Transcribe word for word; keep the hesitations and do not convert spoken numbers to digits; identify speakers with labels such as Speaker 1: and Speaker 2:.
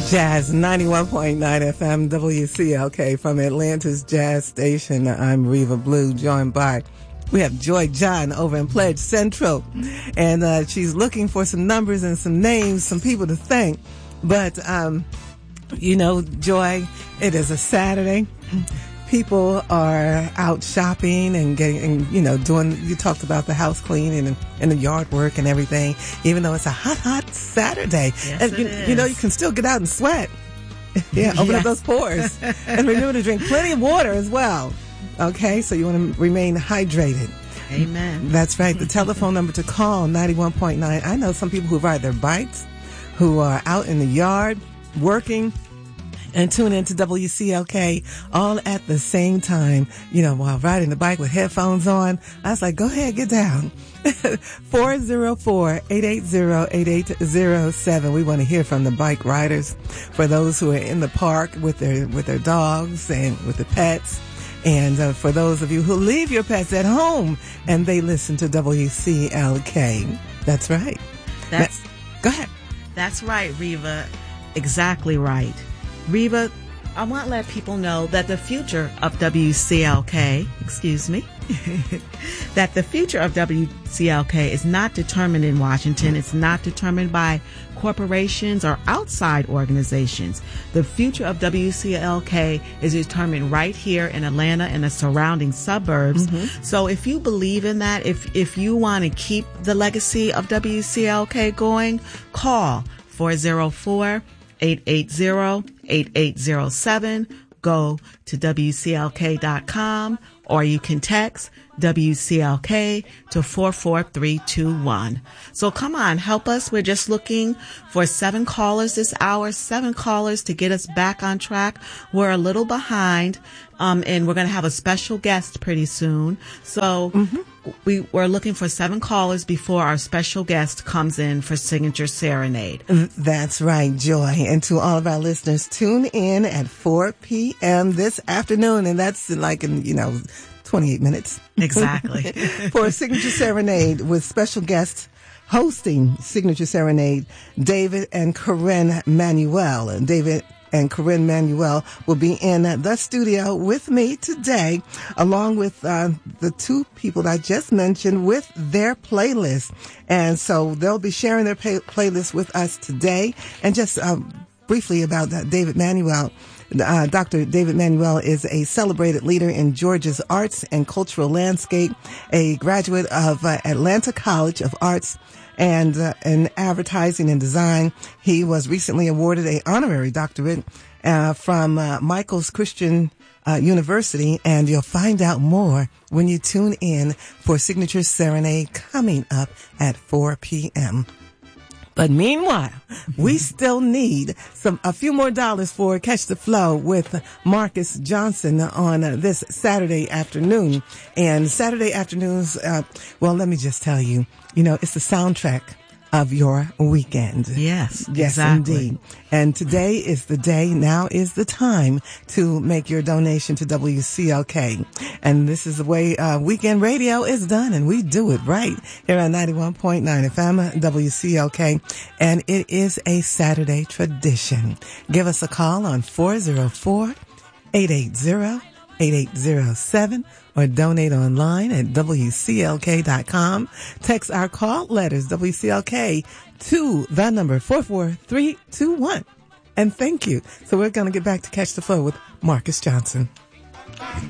Speaker 1: Jazz ninety-one point nine F M W C L K from Atlanta's Jazz Station. I'm Reva Blue, joined by, we have Joy John over in Pledge Central. And uh, she's looking for some numbers and some names, some people to thank. But, um, you know, Joy, it is a Saturday. People are out shopping and getting, and, you know, doing, you talked about the house cleaning and, and the yard work and everything, even though it's a hot, hot Saturday.
Speaker 2: Yes,
Speaker 1: and
Speaker 2: it
Speaker 1: you,
Speaker 2: is.
Speaker 1: you know, you can still get out and sweat. Yeah, open
Speaker 2: Yes.
Speaker 1: up those pores. And remember to drink plenty of water as well. Okay, so you want to remain hydrated.
Speaker 2: Amen.
Speaker 1: That's right. The telephone number to call, ninety-one point nine. I know some people who ride their bikes, who are out in the yard working, and tune in to W C L K all at the same time, you know, while riding the bike with headphones on. I was like, go ahead, get down. four oh four, eight eight zero, eight eight zero seven. We want to hear from the bike riders, for those who are in the park with their, with their dogs and with the pets. And uh, for those of you who leave your pets at home and they listen to W C L K. That's right.
Speaker 2: That's,
Speaker 1: Na- go ahead.
Speaker 2: That's right, Reva. Exactly right. Reva, I want to let people know that the future of W C L K, excuse me, that the future of W C L K is not determined in Washington. It's not determined by corporations or outside organizations. The future of W C L K is determined right here in Atlanta and the surrounding suburbs. Mm-hmm. So if you believe in that, if, if you want to keep the legacy of W C L K going, call four oh four, eight eight zero, eight eight zero seven. Go to W C L K dot com, or you can text W C L K to four four three two one. So come on, help us. We're just looking for seven callers this hour, seven callers to get us back on track. We're a little behind, um, and we're going to have a special guest pretty soon. So mm-hmm. we, we're looking for seven callers before our special guest comes in for Signature Serenade.
Speaker 1: That's right, Joy. And to all of our listeners, tune in at four p.m. this afternoon, and that's like in, you know, twenty-eight minutes.
Speaker 2: Exactly.
Speaker 1: For Signature Serenade with special guests hosting Signature Serenade, David and Corinne Manuel. David and Corinne Manuel will be in the studio with me today, along with uh, the two people that I just mentioned with their playlist. And so they'll be sharing their pay- playlist with us today. And just uh, briefly about uh, David Manuel. Uh, Doctor David Manuel is a celebrated leader in Georgia's arts and cultural landscape, a graduate of uh, Atlanta College of Arts and uh, in advertising and design. He was recently awarded an honorary doctorate uh, from uh, Michael's Christian uh, University, and you'll find out more when you tune in for Signature Serenade coming up at four p.m. But meanwhile, we still need some a few more dollars for Catch the Flow with Marcus Johnson on uh, this Saturday afternoon. And Saturday afternoons, uh, well, let me just tell you, you know, it's the soundtrack of your weekend.
Speaker 2: Yes,
Speaker 1: yes,
Speaker 2: exactly.
Speaker 1: Indeed. And today is the day, now is the time to make your donation to W C L K. And this is the way uh, weekend radio is done, and we do it right here on ninety-one point nine F M W C L K. And it is a Saturday tradition. Give us a call on four oh four, eight eight zero, eight eight zero seven or donate online at W C L K dot com. Text our call letters, W C L K, to the number four four three two one. And thank you. So we're going to get back to Catch the Flow with Marcus Johnson.